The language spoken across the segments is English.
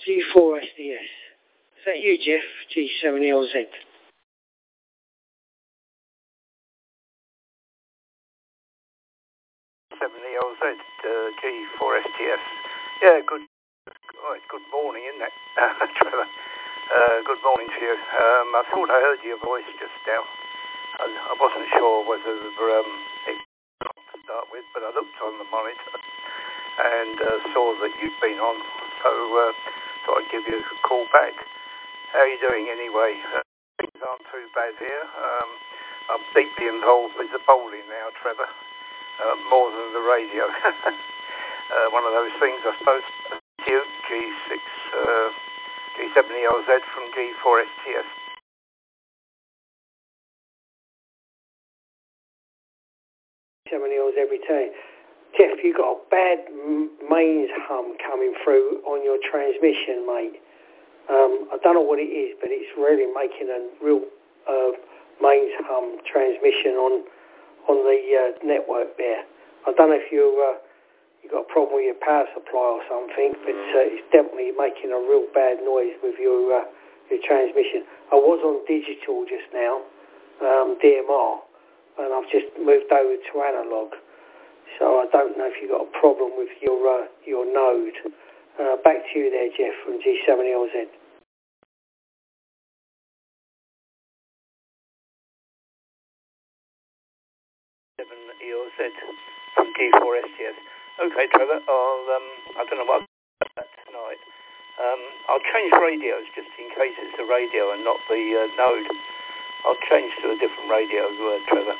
G4SDS. Is that you, Jeff? G7LZ. G4STS. Yeah, good morning, isn't it, Trevor? Good morning to you. I thought I heard your voice just now. I wasn't sure whether it was to start with, but I looked on the monitor and saw that you'd been on, so thought I'd give you a call back. How are you doing anyway? Things aren't too bad here. I'm deeply involved with the bowling now, Trevor, more than the radio. One of those things, I suppose. G7LZ from G4STS. G7LZ every day. Jeff, you got a bad mains hum coming through on your transmission, mate. I don't know what it is, but it's really making a real mains hum transmission on the network there. I don't know if you got a problem with your power supply or something, but it's definitely making a real bad noise with your transmission. I was on digital just now, DMR, and I've just moved over to analog. So I don't know if you've got a problem with your node. Back to you there, Jeff, from G7LZ. G7LZ from G4STS. Okay, Trevor, I don't know what I'll do that tonight. I'll change radios just in case it's the radio and not the node. I'll change to a different radio, Trevor.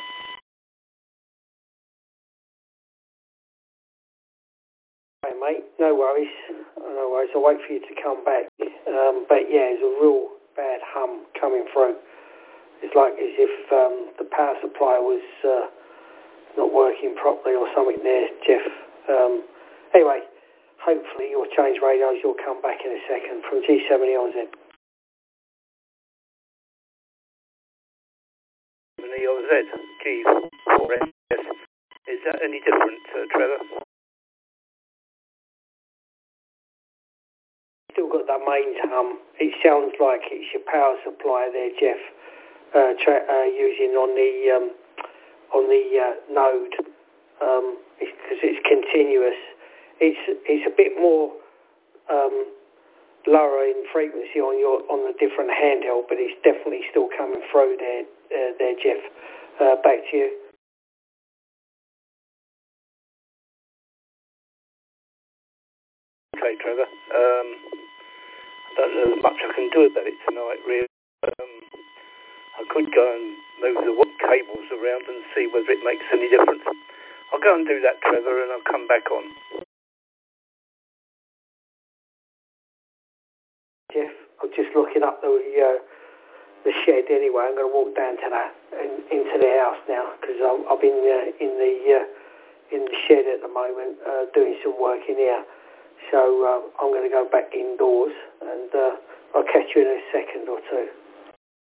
Hey, mate, no worries. I'll wait for you to come back. But yeah, there's a real bad hum coming through. It's like as if the power supply was not working properly or something there, Jeff. Anyway, hopefully you'll change radios. You'll come back in a second from G7LZ. G7LZ, G4S. Is that any different, Trevor? Still got that mains hum. It sounds like it's your power supply there, Jeff, using on the node. Because it's continuous. It's a bit more lower in frequency on the different handheld, but it's definitely still coming through there, Jeff. Back to you. Okay, Trevor. I don't know much I can do about it tonight, really. I could go and move the cables around and see whether it makes any difference. I'll go and do that, Trevor, and I'll come back on. Jeff, I'm just looking up the shed anyway. I'm going to walk down to into the house now because I've been in the shed at the moment doing some work in here. So I'm going to go back indoors and I'll catch you in a second or two.